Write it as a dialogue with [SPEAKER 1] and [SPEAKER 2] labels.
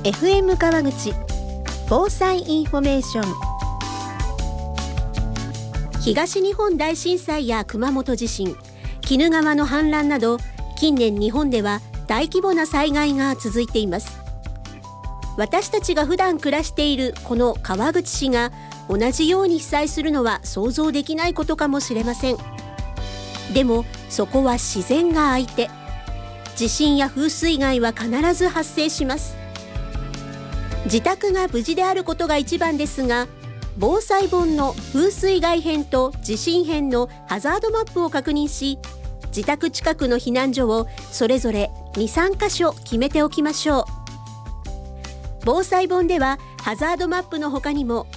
[SPEAKER 1] FM 川口防災インフォメーション。東日本大震災や熊本地震、鬼怒川の氾濫など、近年日本では大規模な災害が続いています。私たちが普段暮らしているこの川口市が同じように被災するのは想像できないことかもしれません。でもそこは自然が相手。地震や風水害は必ず発生します。自宅が無事であることが一番ですが、防災本の風水害編と地震編のハザードマップを確認し、自宅近くの避難所をそれぞれ 2,3 箇所決めておきましょう。防災本ではハザードマップの他にも